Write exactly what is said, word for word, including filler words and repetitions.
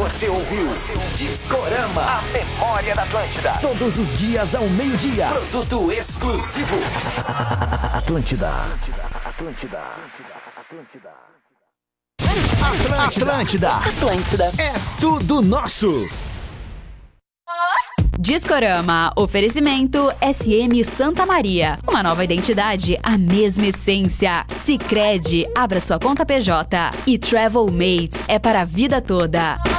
Você ouviu Discorama, a memória da Atlântida. Todos os dias ao meio-dia. Produto exclusivo. Atlântida. Atlântida. Atlântida. Atlântida. Atlântida. Atlântida. É tudo nosso. Discorama, oferecimento S M Santa Maria. Uma nova identidade, a mesma essência. Sicredi, abra sua conta P J. E Travel Mates é para a vida toda.